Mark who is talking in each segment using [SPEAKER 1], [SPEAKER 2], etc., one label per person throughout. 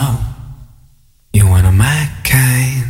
[SPEAKER 1] you one of my kind.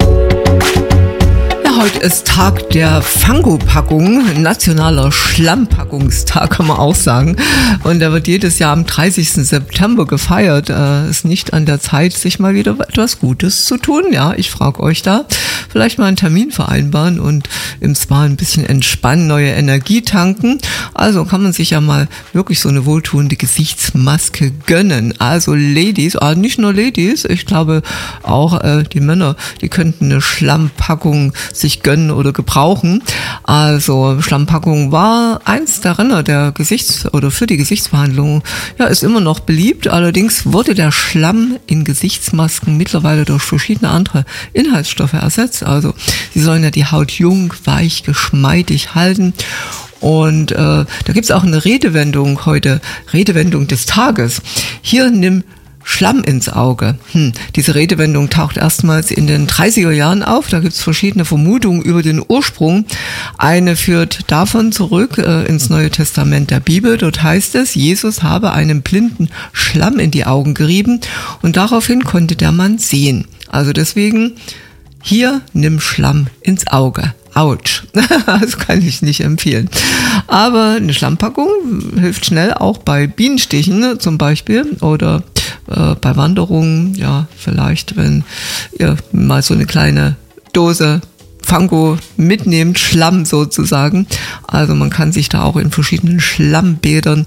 [SPEAKER 2] Heute ist Tag der Fango-Packung, nationaler Schlammpackungstag, kann man auch sagen. Und der wird jedes Jahr am 30. September gefeiert. Ist nicht an der Zeit, sich mal wieder etwas Gutes zu tun. Ja, ich frage euch da. Vielleicht mal einen Termin vereinbaren und im Spa ein bisschen entspannen, neue Energie tanken. Also kann man sich ja mal wirklich so eine wohltuende Gesichtsmaske gönnen. Also Ladies, nicht nur Ladies, ich glaube auch die Männer, die könnten eine Schlammpackung sich gönnen oder gebrauchen. Also Schlammpackung war eins der Renner der für die Gesichtsbehandlung. Ja, ist immer noch beliebt. Allerdings wurde der Schlamm in Gesichtsmasken mittlerweile durch verschiedene andere Inhaltsstoffe ersetzt. Also sie sollen ja die Haut jung, weich, geschmeidig halten. Und da gibt's auch eine Redewendung heute, Redewendung des Tages. Hier nimm Schlamm ins Auge. Diese Redewendung taucht erstmals in den 30er Jahren auf. Da gibt's verschiedene Vermutungen über den Ursprung. Eine führt davon zurück ins Neue Testament der Bibel. Dort heißt es, Jesus habe einem Blinden Schlamm in die Augen gerieben und daraufhin konnte der Mann sehen. Also deswegen, hier nimm Schlamm ins Auge. Autsch. Das kann ich nicht empfehlen. Aber eine Schlammpackung hilft schnell auch bei Bienenstichen zum Beispiel oder bei Wanderungen, ja, vielleicht, wenn ihr mal so eine kleine Dose Fango mitnehmt, Schlamm sozusagen. Also man kann sich da auch in verschiedenen Schlammbädern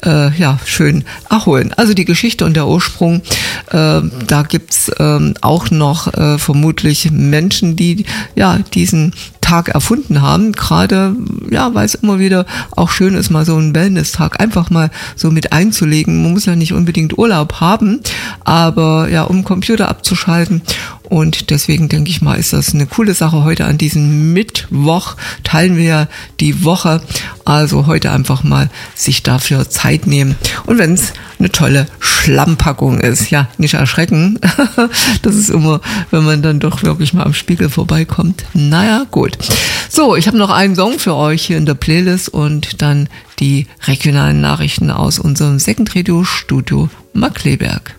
[SPEAKER 2] schön erholen. Also die Geschichte und der Ursprung, da gibt's auch noch vermutlich Menschen, die ja diesen Tag erfunden haben, gerade weil es immer wieder auch schön ist, mal so einen Wellness-Tag einfach mal so mit einzulegen. Man muss ja nicht unbedingt Urlaub haben, aber ja, um Computer abzuschalten. Und deswegen denke ich mal, ist das eine coole Sache. Heute an diesem Mittwoch teilen wir ja die Woche. Also heute einfach mal sich dafür Zeit nehmen. Und wenn es eine tolle Schlammpackung ist, ja, nicht erschrecken. Das ist immer, wenn man dann doch wirklich mal am Spiegel vorbeikommt. Naja, gut. So, ich habe noch einen Song für euch hier in der Playlist und dann die regionalen Nachrichten aus unserem Second Radio Studio Markkleeberg.